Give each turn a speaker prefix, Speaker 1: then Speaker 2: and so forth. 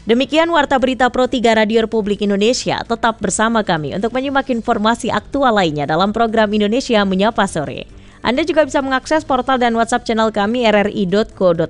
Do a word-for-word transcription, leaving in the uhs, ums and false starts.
Speaker 1: Demikian Warta Berita Pro tiga Radio Republik Indonesia. Tetap bersama kami untuk menyimak informasi aktual lainnya dalam program Indonesia Menyapa Sore. Anda juga bisa mengakses portal dan WhatsApp channel kami r r i dot co dot